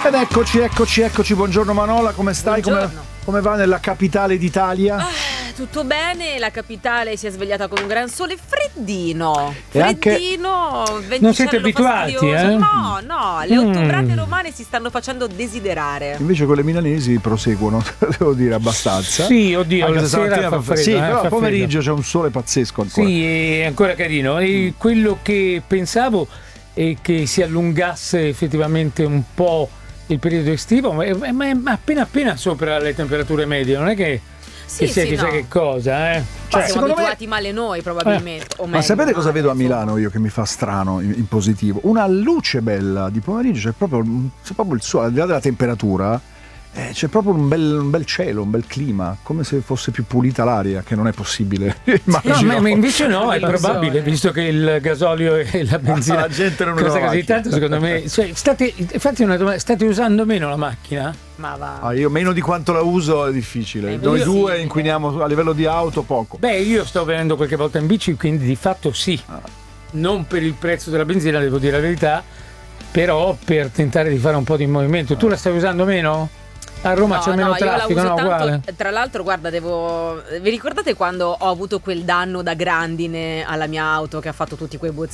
Ed eccoci, buongiorno Manola, come stai? Come va nella capitale d'Italia? Tutto bene, la capitale si è svegliata con un gran sole freddino. E anche- Non siete abituati, eh? No, le ottobrate romane si stanno facendo desiderare. Invece quelle milanesi proseguono, devo dire, abbastanza. Sì, oddio, Anche la se sera stamattina fa freddo. Sì, però fa al pomeriggio freddo. c'è un sole pazzesco ancora. Sì, è ancora carino. E quello che pensavo è che si allungasse effettivamente un po' il periodo estivo, ma è appena sopra le temperature medie, non è che Sì, sia sì, chissà no. che cosa, eh? Siamo secondo me- abituati male noi probabilmente. O Ma meglio, sapete cosa male, vedo a insomma. Milano io che mi fa strano in positivo? Una luce bella di pomeriggio, c'è proprio il sole, al di là della temperatura, c'è proprio un bel cielo, un bel clima, come se fosse più pulita l'aria, che non è possibile. No, Immagino. ma invece no, è Illusione. probabile, visto che il gasolio e la benzina La gente non usa costa la così macchina. tanto, secondo me. Cioè, infatti una domanda, state usando meno la macchina? Ma va. Ah, io meno di quanto la uso è difficile. È Noi impossibile. due inquiniamo a livello di auto poco. Beh, io sto venendo qualche volta in bici, quindi di fatto sì. Non per il prezzo della benzina, devo dire la verità, però per tentare di fare un po' di movimento. Tu la stai usando meno? A Roma c'è meno io la traffico, uso no? tanto. Uguale. Tra l'altro, guarda, vi ricordate quando ho avuto quel danno da grandine alla mia auto che ha fatto tutti quei